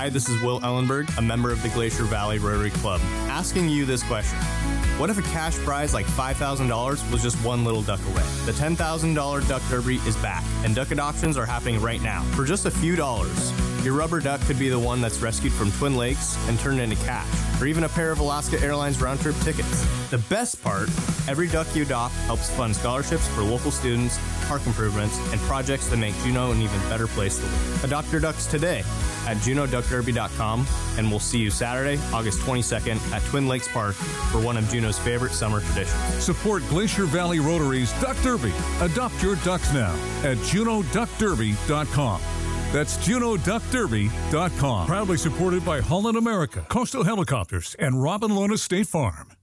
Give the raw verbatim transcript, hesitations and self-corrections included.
Hi, this is Will Ellenberg, a member of the Glacier Valley Rotary Club, asking you this question. What if a cash prize like five thousand dollars was just one little duck away? The ten thousand dollars Duck Derby is back, and duck adoptions are happening right now. For just a few dollars, your rubber duck could be the one that's rescued from Twin Lakes and turned into cash, or even a pair of Alaska Airlines round-trip tickets. The best part, every duck you adopt helps fund scholarships for local students, park improvements, and projects that make Juneau an even better place to live. Adopt your ducks today at Juneau Duck Derby dot com, and we'll see you Saturday, August twenty-second at Twin Lakes Park for one of Juneau's favorite summer traditions. Support Glacier Valley Rotary's Duck Derby. Adopt your ducks now at Juneau Duck Derby dot com. That's Juneau Duck Derby dot com. Proudly supported by Holland America, Coastal Helicopters, and Robin Lona State Farm.